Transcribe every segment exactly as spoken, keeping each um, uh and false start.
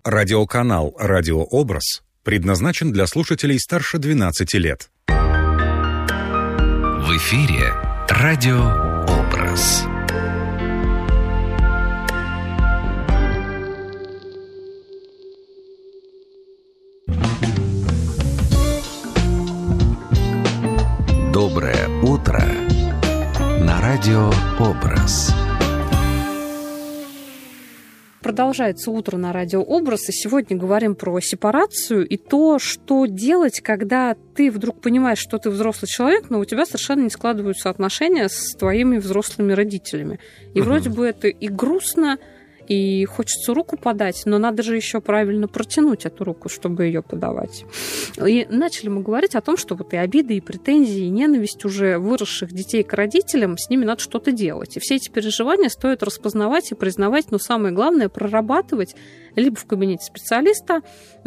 Радиоканал «Радиообраз» предназначен для слушателей старше двенадцати лет. В эфире «Радиообраз». Доброе утро на «Радиообраз». Продолжается утро на «Радиообраз», и сегодня говорим про сепарацию и то, что делать, когда ты вдруг понимаешь, что ты взрослый человек, но у тебя совершенно не складываются отношения с твоими взрослыми родителями. И угу. вроде бы это и грустно, и хочется руку подать, но надо же еще правильно протянуть эту руку, чтобы ее подавать. И начали мы говорить о том, что вот и обиды, и претензии, и ненависть уже выросших детей к родителям, с ними надо что-то делать. И все эти переживания стоит распознавать и признавать, но самое главное — прорабатывать либо в кабинете специалиста,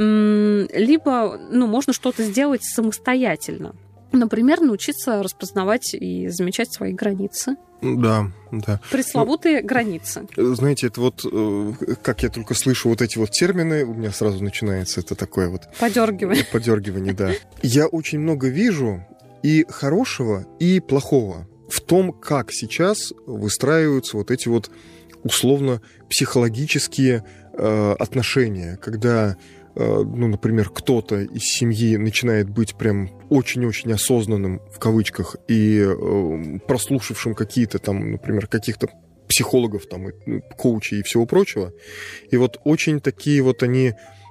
либо ну, можно что-то сделать самостоятельно. Например, научиться распознавать и замечать свои границы. Да, да. Пресловутые ну, границы. Знаете, это вот, как я только слышу вот эти вот термины, у меня сразу начинается это такое вот... Подергивание. Подергивание, да. Я очень много вижу и хорошего, и плохого в том, как сейчас выстраиваются вот эти вот условно психологические э, отношения, когда... ну, например, кто-то из семьи начинает быть прям очень-очень осознанным, в кавычках, и э, прослушавшим какие-то там, например, каких-то психологов, там, и, коучей и всего прочего. И вот очень такие вот они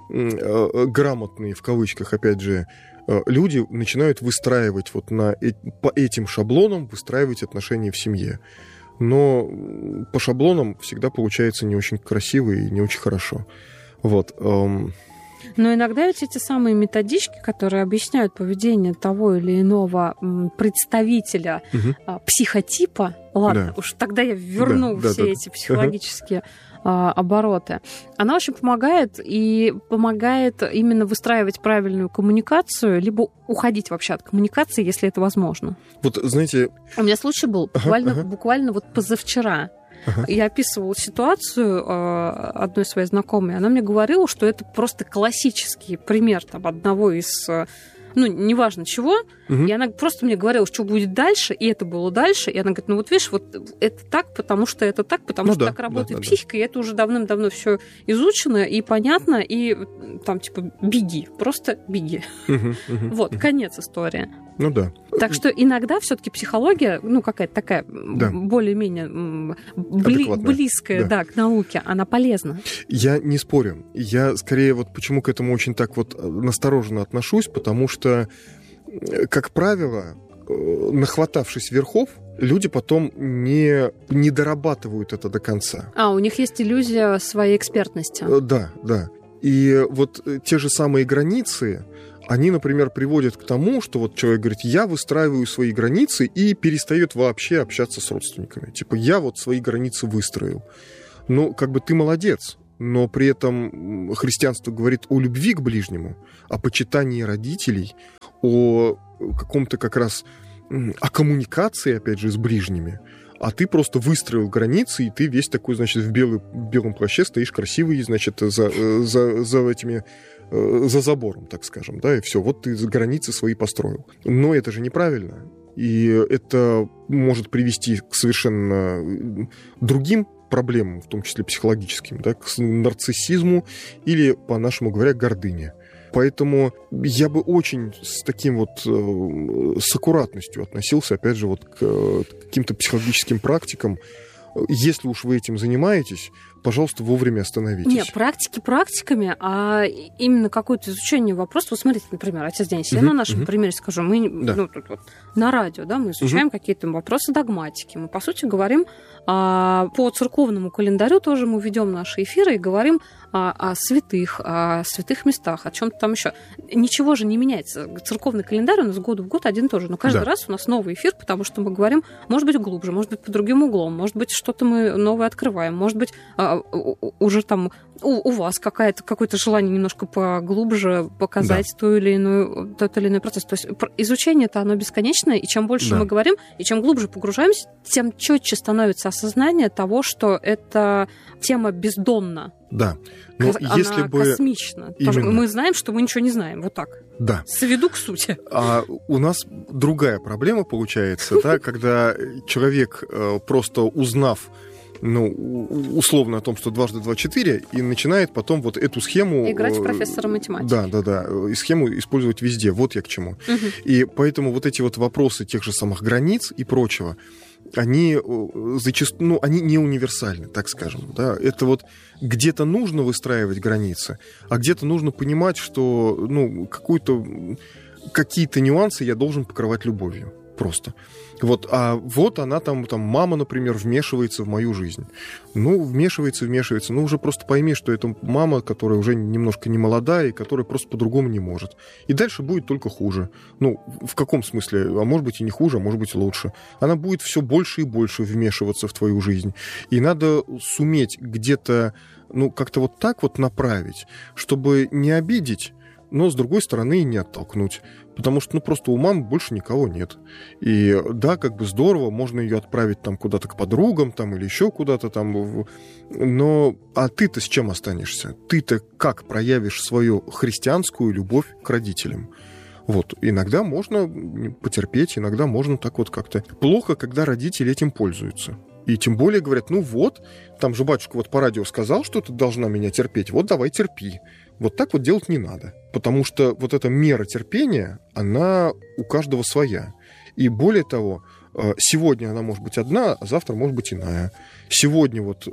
э, грамотные, в кавычках, опять же, э, люди начинают выстраивать вот на, э, по этим шаблонам, выстраивать отношения в семье. Но по шаблонам всегда получается не очень красиво и не очень хорошо. Вот. Эм... Но иногда ведь эти самые методички, которые объясняют поведение того или иного представителя угу. психотипа, ладно, да. уж тогда я верну да, все да, эти да. психологические uh-huh. обороты, она очень помогает, и помогает именно выстраивать правильную коммуникацию, либо уходить вообще от коммуникации, если это возможно. Вот, знаете... У меня случай был буквально, uh-huh. буквально вот позавчера. Uh-huh. Я описывала ситуацию э, одной своей знакомой. Она мне говорила, что это просто классический пример там, одного из, э, ну, неважно чего. Uh-huh. И она просто мне говорила, что будет дальше, и это было дальше. И она говорит, ну вот видишь, вот это так, потому что это так, потому ну, что да, так работает да, психика, да. и это уже давным-давно все изучено и понятно, и там типа беги, просто беги. Uh-huh, uh-huh, вот, uh-huh. конец истории. Ну да. Так что иногда все-таки психология, ну, какая-то такая да. более-менее бли- близкая да. Да, к науке, она полезна. Я не спорю. Я скорее вот почему к этому очень так вот настороженно отношусь, потому что, как правило, нахватавшись верхов, люди потом не, не дорабатывают это до конца. А, у них есть иллюзия своей экспертности. Да, да. И вот те же самые границы, они, например, приводят к тому, что вот человек говорит, я выстраиваю свои границы и перестает вообще общаться с родственниками. Типа, я вот свои границы выстроил. Ну, как бы ты молодец, но при этом христианство говорит о любви к ближнему, о почитании родителей, о каком-то как раз, о коммуникации, опять же, с ближними. А ты просто выстроил границы, и ты весь такой, значит, в, белый, в белом плаще стоишь красивый, значит, за, за, за этими... за забором, так скажем, да, и все, вот ты границы свои построил. Но это же неправильно, и это может привести к совершенно другим проблемам, в том числе психологическим, да, к нарциссизму или, по-нашему говоря, гордыне. Поэтому я бы очень с таким вот, с аккуратностью относился, опять же, вот к каким-то психологическим практикам. Если уж вы этим занимаетесь, пожалуйста, вовремя остановитесь. Нет, практики практиками, а именно какое-то изучение вопроса. Вот смотрите, например, отец Денис, uh-huh, я на нашем uh-huh. примере скажу. Мы да. ну, тут вот, на радио, да, мы изучаем uh-huh. какие-то вопросы догматики. Мы, по сути, говорим а, по церковному календарю тоже мы ведем наши эфиры и говорим о, о святых, о святых местах, о чем-то там еще. Ничего же не меняется. Церковный календарь у нас год в год один и тот же. Но каждый да. раз у нас новый эфир, потому что мы говорим, может быть, глубже, может быть, под другим углом, может быть, что-то мы новое открываем, может быть, а, уже там у, у вас какая-то, какое-то желание немножко поглубже показать да. ту или иную, тот или иной процесс. То есть изучение-то оно бесконечное, и чем больше да. мы говорим, и чем глубже погружаемся, тем четче становится осознание того, что эта тема бездонна. Да. Но она если бы... космична. Мы знаем, что мы ничего не знаем. Вот так. Да. Сведу к сути. А у нас другая проблема получается, да, когда человек, просто узнав, ну, условно о том, что дважды два четыре, и начинает потом вот эту схему... Играть в профессора математики. Да, да, да. И схему использовать везде. Вот я к чему. Угу. И поэтому вот эти вот вопросы тех же самых границ и прочего, они зачастую, ну, они не универсальны, так скажем, да. Это вот где-то нужно выстраивать границы, а где-то нужно понимать, что, ну, какую-то, какие-то нюансы я должен покрывать любовью. Просто. Вот, а вот она там, там, мама, например, вмешивается в мою жизнь. Ну, вмешивается, вмешивается. Ну, уже просто пойми, что это мама, которая уже немножко не молодая, и которая просто по-другому не может. И дальше будет только хуже. Ну, в каком смысле? А может быть и не хуже, а может быть и лучше. Она будет все больше и больше вмешиваться в твою жизнь. И надо суметь где-то, ну, как-то вот так вот направить, чтобы не обидеть, но, с другой стороны, и не оттолкнуть. Потому что, ну, просто у мамы больше никого нет. И да, как бы здорово, можно ее отправить там куда-то к подругам там, или еще куда-то там. Но а ты-то с чем останешься? Ты-то как проявишь свою христианскую любовь к родителям? Вот. Иногда можно потерпеть, иногда можно так вот как-то. Плохо, когда родители этим пользуются. И тем более говорят, ну вот, там же батюшка вот по радио сказал, что ты должна меня терпеть, вот давай терпи. Вот так вот делать не надо. Потому что вот эта мера терпения, она у каждого своя. И более того, сегодня она может быть одна, а завтра может быть иная. Сегодня вот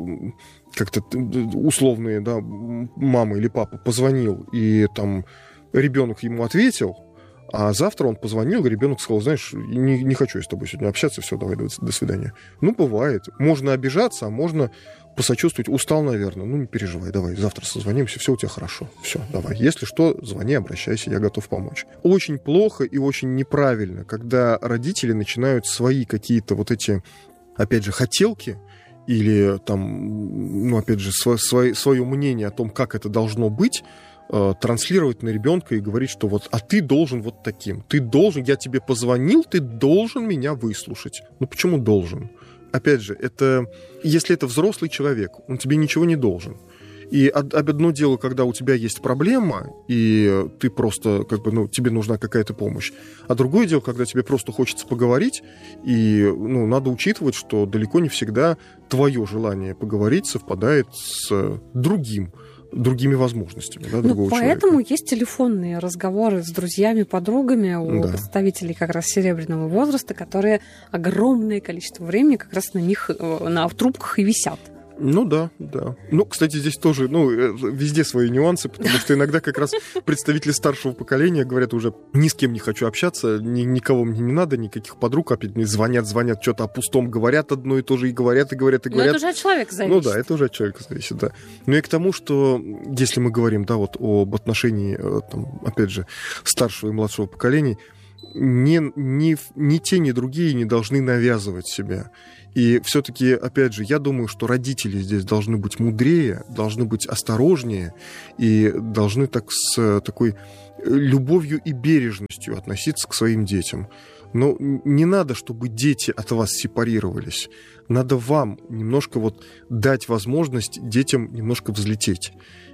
как-то условные, да, мама или папа позвонил, и там ребенок ему ответил, а завтра он позвонил, и ребенок сказал, знаешь, не, не хочу я с тобой сегодня общаться, все, давай, до, до свидания. Ну, бывает. Можно обижаться, а можно посочувствовать. Устал, наверное. Ну, не переживай, давай, завтра созвонимся, все у тебя хорошо. Все, давай. Если что, звони, обращайся, я готов помочь. Очень плохо и очень неправильно, когда родители начинают свои какие-то вот эти, опять же, хотелки или там, ну, опять же, свое, свое мнение о том, как это должно быть, транслировать на ребенка и говорить, что вот, а ты должен вот таким, ты должен, я тебе позвонил, ты должен меня выслушать. Ну почему должен? Опять же, это, если это взрослый человек, он тебе ничего не должен. И одно дело, когда у тебя есть проблема, и ты просто, как бы, ну, тебе нужна какая-то помощь. А другое дело, когда тебе просто хочется поговорить, и, ну, надо учитывать, что далеко не всегда твое желание поговорить совпадает с другим. другими возможностями, да, другого ну, поэтому человека. Есть телефонные разговоры с друзьями, подругами у да. представителей как раз серебряного возраста, которые огромное количество времени как раз на них, на в трубках и висят. Ну да, да. Ну, кстати, здесь тоже, ну, везде свои нюансы, потому что иногда как раз представители старшего поколения говорят уже, ни с кем не хочу общаться, ни, никого мне не надо, никаких подруг, опять мне звонят, звонят, что-то о пустом говорят одно и то же, и говорят, и говорят, и говорят. Но это уже от человека зависит. Ну да, это уже от человека зависит, да. Но и к тому, что если мы говорим, да, вот об отношении, там, опять же, старшего и младшего поколений, ни, ни, ни те, ни другие не должны навязывать себя. И все-таки, опять же, я думаю, что родители здесь должны быть мудрее, должны быть осторожнее и должны так с такой любовью и бережностью относиться к своим детям. Но не надо, чтобы дети от вас сепарировались. Надо вам немножко вот дать возможность детям немножко взлететь.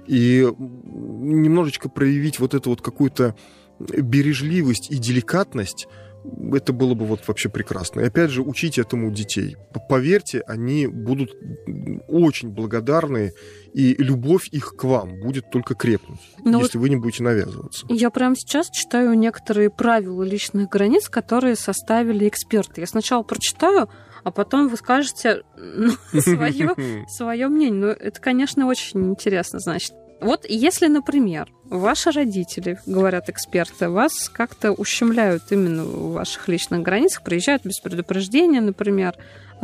И немножечко проявить вот эту вот какую-то бережливость и деликатность. Это было бы вот вообще прекрасно. И опять же, учите этому детей. Поверьте, они будут очень благодарны, и любовь их к вам будет только крепнуть, но если вот вы не будете навязываться. Я прямо сейчас читаю некоторые правила личных границ, которые составили эксперты. Я сначала прочитаю, а потом вы скажете ну, свое, свое мнение. Но это, конечно, очень интересно, значит. Вот если, например, ваши родители, говорят эксперты, вас как-то ущемляют именно в ваших личных границах, приезжают без предупреждения, например,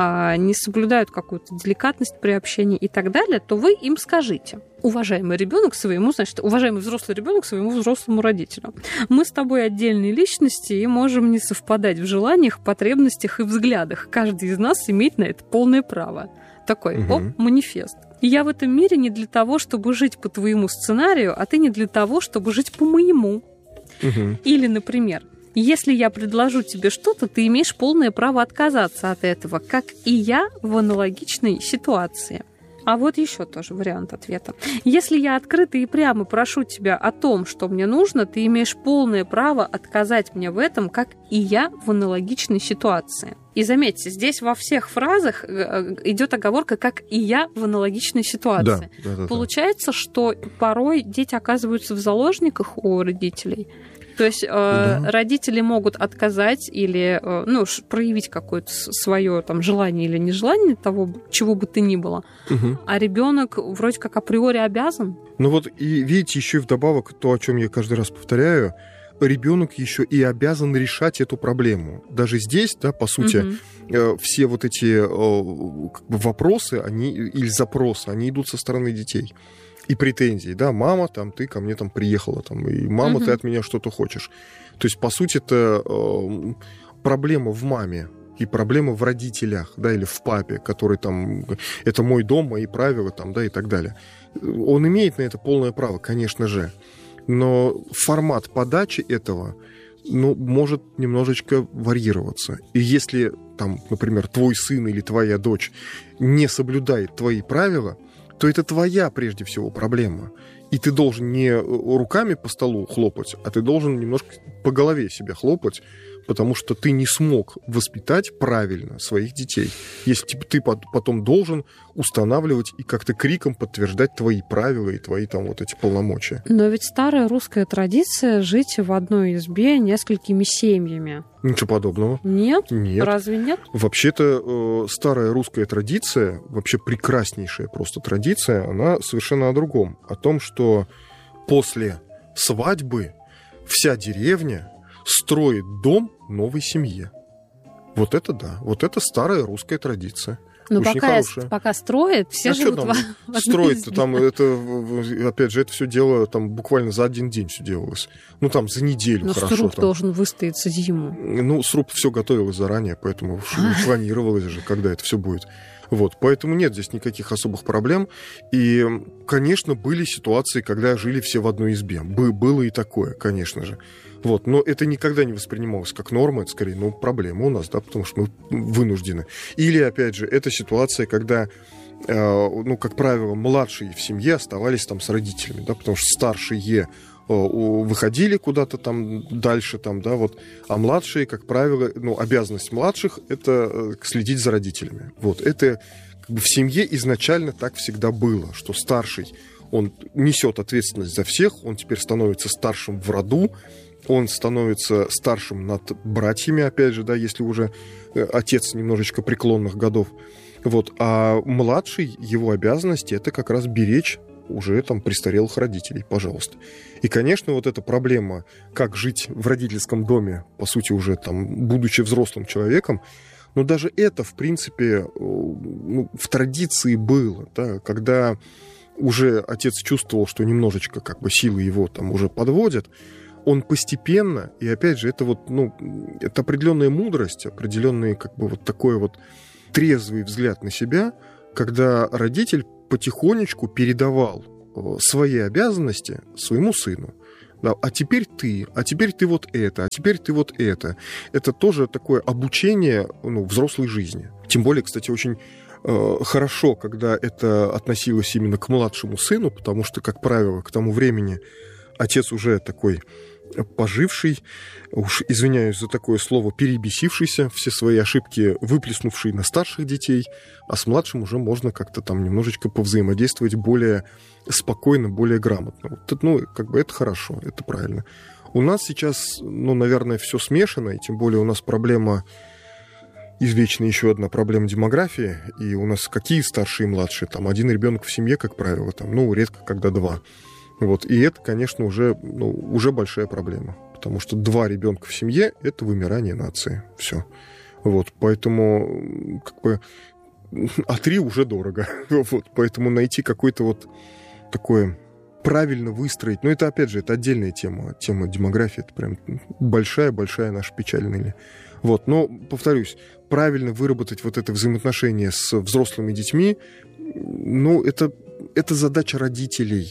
не соблюдают какую-то деликатность при общении и так далее, то вы им скажите: уважаемый ребенок своему, значит, уважаемый взрослый ребенок своему взрослому родителю, мы с тобой отдельные личности и можем не совпадать в желаниях, потребностях и взглядах. Каждый из нас имеет на это полное право. Такой, угу. оп, манифест. Я в этом мире не для того, чтобы жить по твоему сценарию, а ты не для того, чтобы жить по моему. Угу. Или, например, если я предложу тебе что-то, ты имеешь полное право отказаться от этого, как и я в аналогичной ситуации. А вот еще тоже вариант ответа. Если я открыто и прямо прошу тебя о том, что мне нужно, ты имеешь полное право отказать мне в этом, как и я в аналогичной ситуации. И заметьте, здесь во всех фразах идет оговорка «как и я в аналогичной ситуации». Да, да, да, Получается, что порой дети оказываются в заложниках у родителей. То есть э, да. родители могут отказать или э, ну, проявить какое-то свое там, желание или нежелание того, чего бы то ни было, угу. а ребенок вроде как априори обязан. Ну вот и видите, еще и вдобавок то, о чем я каждый раз повторяю, ребенок еще и обязан решать эту проблему. Даже здесь, да, по сути, угу. э, все вот эти э, как бы вопросы они, или запросы, они идут со стороны детей. И претензии, да, мама, там, ты ко мне там приехала, там, и мама, uh-huh. ты от меня что-то хочешь. То есть, по сути, это э, проблема в маме и проблема в родителях, да, или в папе, который там, это мой дом, мои правила, там, да, и так далее. Он имеет на это полное право, конечно же, но формат подачи этого, ну, может немножечко варьироваться. И если, там, например, твой сын или твоя дочь не соблюдает твои правила, то это твоя, прежде всего, проблема. И ты должен не руками по столу хлопать, а ты должен немножко по голове себя хлопать, потому что ты не смог воспитать правильно своих детей. Если типа, ты потом должен устанавливать и как-то криком подтверждать твои правила и твои там вот эти полномочия. Но ведь старая русская традиция жить в одной избе несколькими семьями. Ничего подобного. Нет? Нет. Разве нет? Вообще-то э, старая русская традиция, вообще прекраснейшая просто традиция, она совершенно о другом. О том, что после свадьбы вся деревня строит дом новой семье. Вот это да. Вот это старая русская традиция. Но пока, пока строит, все а живут там в, в строит там это, опять же, это все дело там буквально за один день все делалось. Ну, там за неделю. Но хорошо. сруб там. должен выстояться зиму. Ну, сруб все готовилось заранее, поэтому планировалось же, когда это все будет. Вот, поэтому нет здесь никаких особых проблем. И, конечно, были ситуации, когда жили все в одной избе. Было и такое, конечно же. Вот, но это никогда не воспринималось как норма, это скорее, ну, проблема у нас, да, потому что мы вынуждены. Или, опять же, это ситуация, когда, э, ну, как правило, младшие в семье оставались там с родителями, да, потому что старшие э, выходили куда-то там дальше, там, да, вот, а младшие, как правило, ну, обязанность младших — это э, следить за родителями. Вот, это как бы в семье изначально так всегда было, что старший, он несет ответственность за всех, он теперь становится старшим в роду, он становится старшим над братьями, опять же, да, если уже отец немножечко преклонных годов. Вот. А младший, его обязанности — это как раз беречь уже там престарелых родителей, пожалуйста. И, конечно, вот эта проблема, как жить в родительском доме, по сути, уже там, будучи взрослым человеком, но даже это, в принципе, ну, в традиции было, да, когда уже отец чувствовал, что немножечко как бы силы его там уже подводят, он постепенно, и опять же, это вот, ну, это определенная мудрость, определенный, как бы, вот такой вот трезвый взгляд на себя, когда родитель потихонечку передавал свои обязанности своему сыну. Да, а теперь ты, а теперь ты вот это, а теперь ты вот это. Это тоже такое обучение, ну, взрослой жизни. Тем более, кстати, очень э, хорошо, когда это относилось именно к младшему сыну, потому что, как правило, к тому времени отец уже такой поживший, уж извиняюсь за такое слово, перебесившийся, все свои ошибки выплеснувший на старших детей, а с младшим уже можно как-то там немножечко повзаимодействовать более спокойно, более грамотно. Вот, ну, как бы это хорошо, это правильно. У нас сейчас, ну, наверное, все смешано, и тем более у нас проблема, извечная еще одна проблема демографии, и у нас какие старшие и младшие? Там один ребенок в семье, как правило, там, ну, редко когда два. Вот. И это, конечно, уже, ну, уже большая проблема. Потому что два ребенка в семье — это вымирание нации. Все. Вот. Поэтому, как бы, а три уже дорого. Вот. Поэтому найти какой-то вот такое правильно выстроить. Но это, опять же, это отдельная тема. Тема демографии. Это прям большая-большая наша печальная. Вот. Но, повторюсь, правильно выработать вот это взаимоотношение с взрослыми детьми Ну, это, это задача родителей.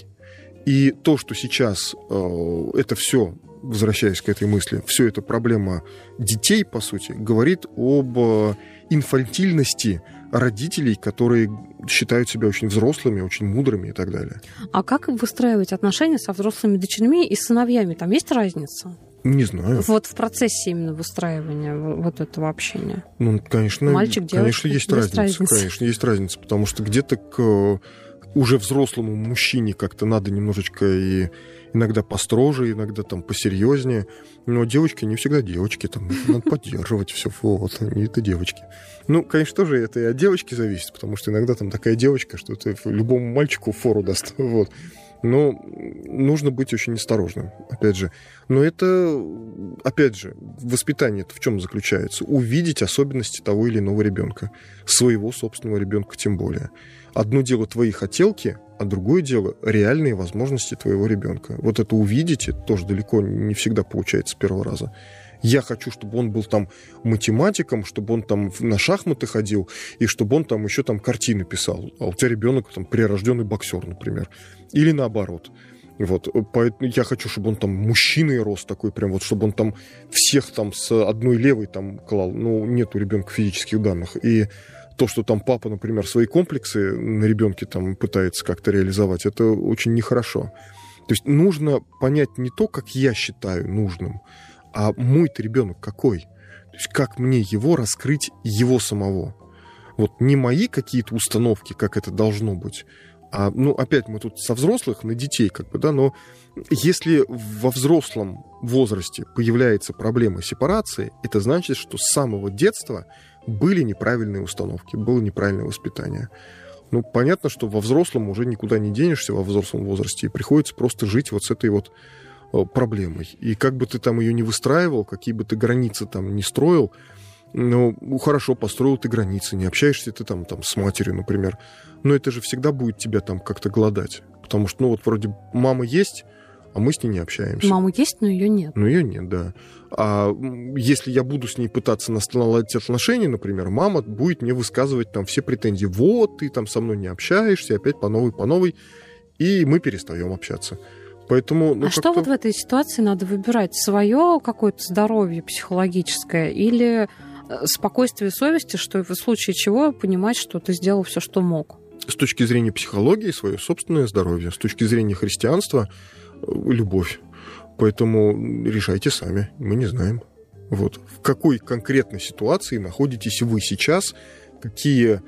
И то, что сейчас э, это все, возвращаясь к этой мысли, все это проблема детей, по сути, говорит об э, инфантильности родителей, которые считают себя очень взрослыми, очень мудрыми и так далее. А как выстраивать отношения со взрослыми дочерьми и сыновьями? Там есть разница? Не знаю. Вот в процессе именно выстраивания вот этого общения. Ну, конечно, Мальчик, девочка, конечно, есть, есть разница, разница. Конечно, есть разница, потому что где-то к уже взрослому мужчине как-то надо немножечко и иногда построже, иногда там посерьезнее. Но девочки не всегда девочки, там надо поддерживать все. Вот, они это девочки. Ну, конечно, тоже это и от девочки зависит, потому что иногда там такая девочка, что это любому мальчику фору даст. Вот. Но нужно быть очень осторожным, опять же. Но это, опять же, воспитание это в чем заключается? Увидеть особенности того или иного ребенка, своего собственного ребенка тем более. Одно дело твои хотелки, а другое дело реальные возможности твоего ребенка. Вот это увидеть, это тоже далеко не всегда получается с первого раза. Я хочу, чтобы он был там математиком, чтобы он там на шахматы ходил, и чтобы он там еще там картины писал. А у тебя ребенок там прирожденный боксер, например. Или наоборот. Вот. Поэтому я хочу, чтобы он там мужчиной рос такой, прям вот, чтобы он там всех там с одной левой там клал. Ну, нет у ребенка физических данных. И то, что там папа, например, свои комплексы на ребенке там пытается как-то реализовать, это очень нехорошо. То есть нужно понять не то, как я считаю нужным, а мой-то ребенок какой? То есть как мне его раскрыть, его самого? Вот не мои какие-то установки, как это должно быть, а, ну, опять мы тут со взрослых на детей, как бы, да, но если во взрослом возрасте появляется проблема сепарации, это значит, что с самого детства были неправильные установки, было неправильное воспитание. Ну, понятно, что во взрослом уже никуда не денешься, во взрослом возрасте, и приходится просто жить вот с этой вот проблемой. И как бы ты там ее не выстраивал, какие бы ты границы там не строил, ну, хорошо, построил ты границы, не общаешься ты там, там с матерью, например, но это же всегда будет тебя там как-то голодать. Потому что, ну, вот вроде мама есть, а мы с ней не общаемся. Мама есть, но ее нет. Но ее нет, да. А если я буду с ней пытаться наладить отношения, например, мама будет мне высказывать там все претензии. Вот, ты там со мной не общаешься, опять по новой, по новой, и мы перестаем общаться. Поэтому, ну, а что вот в этой ситуации надо выбирать? Свое какое-то здоровье психологическое или спокойствие совести, что в случае чего понимать, что ты сделал все, что мог? С точки зрения психологии, свое собственное здоровье. С точки зрения христианства, любовь. Поэтому решайте сами, мы не знаем. Вот. В какой конкретной ситуации находитесь вы сейчас, какие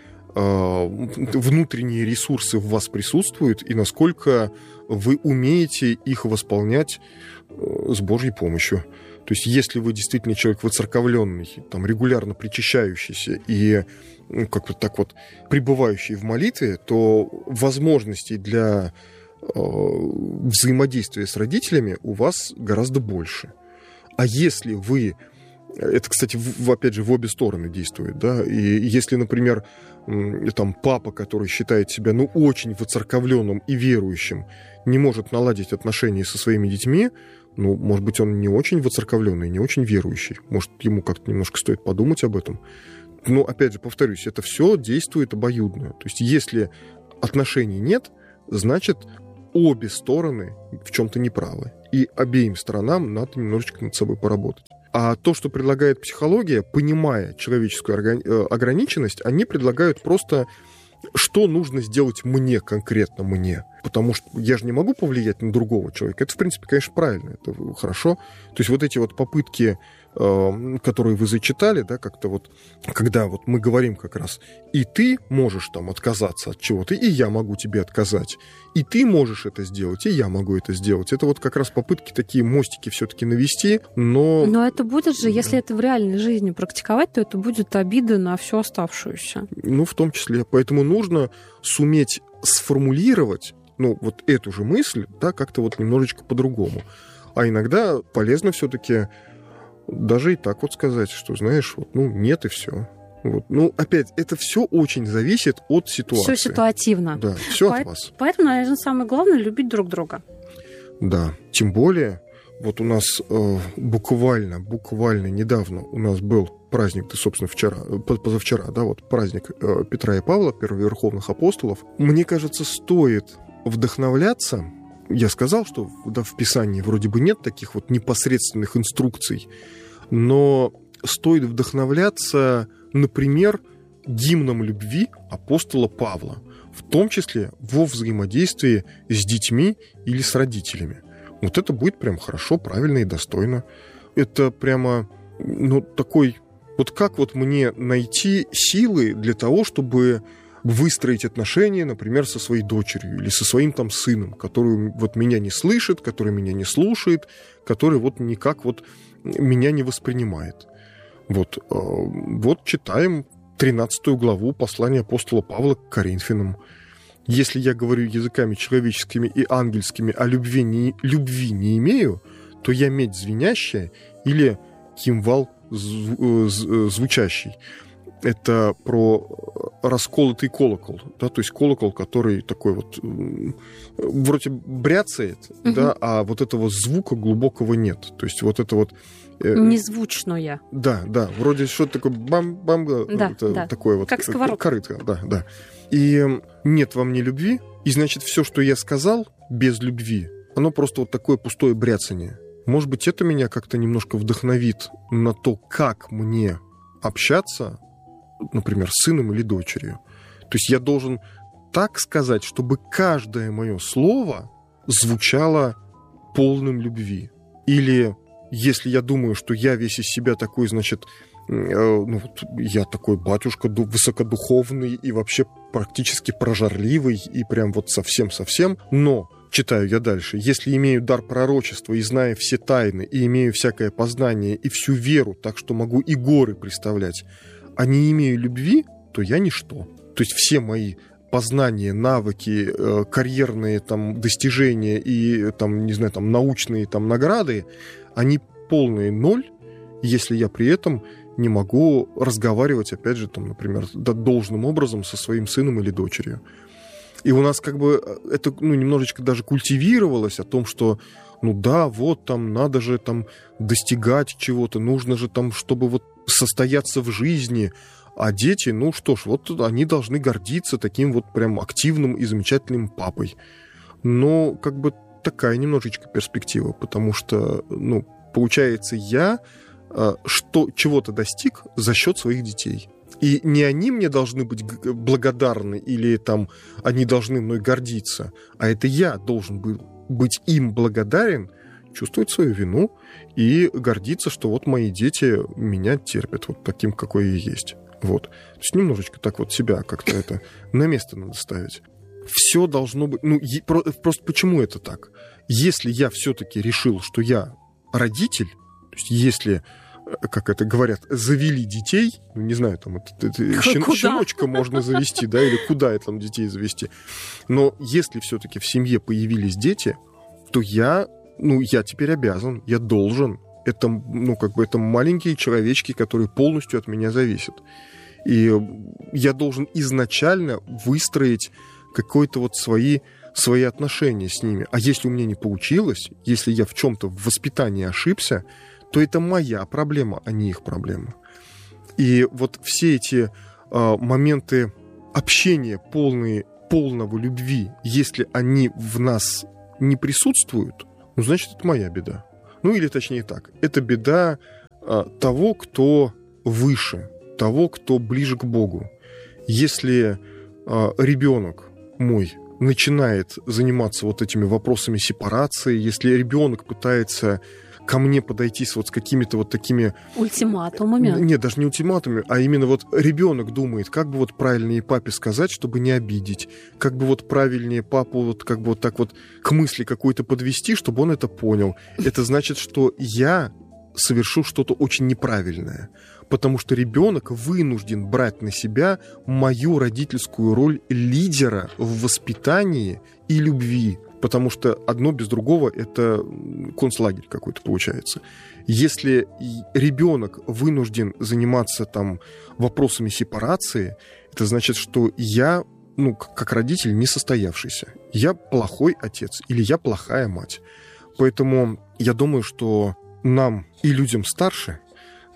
внутренние ресурсы в вас присутствуют и насколько вы умеете их восполнять с Божьей помощью. То есть если вы действительно человек воцерковленный, там, регулярно причащающийся и ну, как-то так вот пребывающий в молитве, то возможностей для э, взаимодействия с родителями у вас гораздо больше. А если вы... Это, кстати, в, опять же, в обе стороны действует, да, и если, например, там папа, который считает себя, ну, очень воцерковленным и верующим, не может наладить отношения со своими детьми, ну, может быть, он не очень воцерковленный, не очень верующий, может, ему как-то немножко стоит подумать об этом. Но, опять же, повторюсь, это все действует обоюдно, то есть если отношений нет, значит, обе стороны в чем-то неправы, и обеим сторонам надо немножечко над собой поработать. А то, что предлагает психология, понимая человеческую ограниченность, они предлагают просто, что нужно сделать мне, конкретно мне. Потому что я же не могу повлиять на другого человека. Это, в принципе, конечно, правильно, это хорошо. То есть вот эти вот попытки, которые вы зачитали, да, как-то вот, когда вот мы говорим как раз, и ты можешь там отказаться от чего-то, и я могу тебе отказать, и ты можешь это сделать, и я могу это сделать. Это вот как раз попытки такие мостики все-таки навести, но... Но это будет же, если это в реальной жизни практиковать, то это будет обида на всю оставшуюся. Ну, в том числе. Поэтому нужно суметь сформулировать, ну, вот эту же мысль, да, как-то вот немножечко по-другому. А иногда полезно все-таки даже и так вот сказать, что, знаешь, вот, ну, нет и все. Вот. Ну, опять, это все очень зависит от ситуации. Все ситуативно. Да, все По- от вас. Поэтому, наверное, самое главное — любить друг друга. Да, тем более, вот у нас э, буквально, буквально недавно у нас был праздник, да, собственно, вчера, позавчера, да, вот праздник Петра и Павла, первоверховных апостолов, мне кажется, стоит вдохновляться. Я сказал, что да, в Писании вроде бы нет таких вот непосредственных инструкций, но стоит вдохновляться, например, гимном любви апостола Павла, в том числе во взаимодействии с детьми или с родителями. Вот это будет прям хорошо, правильно и достойно. Это прямо, ну, такой... Вот как вот мне найти силы для того, чтобы выстроить отношения, например, со своей дочерью или со своим там сыном, который вот меня не слышит, который меня не слушает, который вот никак вот меня не воспринимает. Вот, вот читаем тринадцатую главу послания апостола Павла к Коринфянам. Если я говорю языками человеческими и ангельскими, а любви не, любви не имею, то я медь звенящая или кимвал звучащий. Это про расколотый колокол, да, то есть колокол, который такой вот вроде бряцает, угу. да, а вот этого звука глубокого нет. То есть вот это вот... Незвучное. Да, да, вроде что-то такое бам-бам, да, это да. такое вот... Как сковородка. Корытка, да, да. И нет во мне любви, и значит все, что я сказал без любви, оно просто вот такое пустое бряцание. Может быть, это меня как-то немножко вдохновит на то, как мне общаться, например, с сыном или дочерью. То есть я должен так сказать, чтобы каждое мое слово звучало полным любви. Или если я думаю, что я весь из себя такой, значит, э, ну, вот я такой батюшка высокодуховный и вообще практически прожорливый и прям вот совсем-совсем, но... Читаю я дальше. «Если имею дар пророчества и знаю все тайны, и имею всякое познание и всю веру, так что могу и горы представлять, а не имею любви, то я ничто». То есть все мои познания, навыки, э, карьерные там достижения и там, не знаю, там научные там награды, они полные ноль, если я при этом не могу разговаривать, опять же, там, например, должным образом со своим сыном или дочерью. И у нас как бы это, ну, немножечко даже культивировалось о том, что, ну да, вот там надо же там достигать чего-то, нужно же там, чтобы вот состояться в жизни. А дети, ну что ж, вот они должны гордиться таким вот прям активным и замечательным папой. Но как бы такая немножечко перспектива, потому что, ну, получается, я что, чего-то достиг за счет своих детей. И не они мне должны быть благодарны или там они должны мной гордиться, а это я должен был быть им благодарен, чувствовать свою вину и гордиться, что вот мои дети меня терпят вот таким, какой я есть. Вот. То есть немножечко так вот себя как-то это на место надо ставить. Все должно быть... Ну, просто почему это так? Если я все-таки решил, что я родитель, то есть если... как это говорят, завели детей, ну, не знаю, там, это, это, щен, щеночка можно завести, да, или куда там детей завести. Но если все-таки в семье появились дети, то я, ну, я теперь обязан, я должен. Это, ну, как бы, это маленькие человечки, которые полностью от меня зависят. И я должен изначально выстроить какое-то вот свои, свои отношения с ними. А если у меня не получилось, если я в чем-то в воспитании ошибся, то это моя проблема, а не их проблема. И вот все эти э, моменты общения, полные, полного любви, если они в нас не присутствуют, ну, значит, это моя беда. Ну, или точнее так, это беда э, того, кто выше, того, кто ближе к Богу. Если э, ребенок мой начинает заниматься вот этими вопросами сепарации, если ребенок пытается... ко мне подойти с, вот, с какими-то вот такими... Ультиматумами? Нет, даже не ультиматумами, а именно вот ребенок думает, как бы вот правильнее папе сказать, чтобы не обидеть, как бы вот правильнее папу вот как бы вот так вот к мысли какой-то подвести, чтобы он это понял. Это значит, что я совершил что-то очень неправильное, потому что ребенок вынужден брать на себя мою родительскую роль лидера в воспитании и любви. Потому что одно без другого — это концлагерь какой-то получается. Если ребенок вынужден заниматься там вопросами сепарации, это значит, что я, ну, как родитель, несостоявшийся. Я плохой отец или я плохая мать. Поэтому я думаю, что нам и людям старше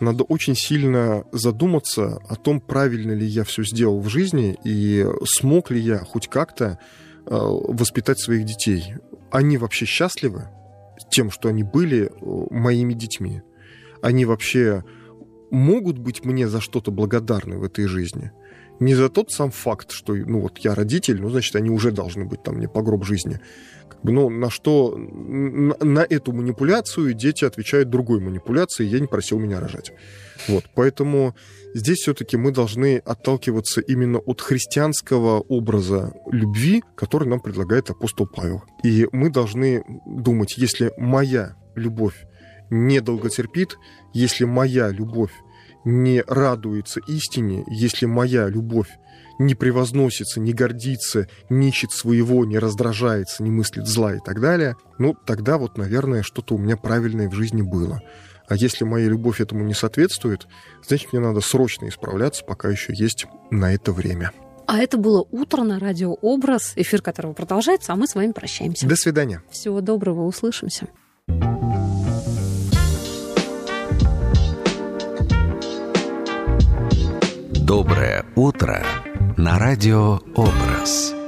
надо очень сильно задуматься о том, правильно ли я все сделал в жизни и смог ли я хоть как-то э, воспитать своих детей. Они вообще счастливы тем, что они были моими детьми? Они вообще могут быть мне за что-то благодарны в этой жизни? Не за тот сам факт, что, ну, вот я родитель, ну, значит, они уже должны быть там мне по гроб жизни. Как бы, ну, на что, на, на эту манипуляцию дети отвечают другой манипуляцией, я не просил меня рожать. Вот, поэтому здесь все-таки мы должны отталкиваться именно от христианского образа любви, который нам предлагает апостол Павел. И мы должны думать, если моя любовь не долготерпит, если моя любовь не радуется истине, если моя любовь не превозносится, не гордится, не ищет своего, не раздражается, не мыслит зла и так далее, ну, тогда вот, наверное, что-то у меня правильное в жизни было. А если моя любовь этому не соответствует, значит, мне надо срочно исправляться, пока еще есть на это время. А это было «Утро» на радио «Образ», эфир которого продолжается, а мы с вами прощаемся. До свидания. Всего доброго, услышимся. Доброе утро на радио «Образ».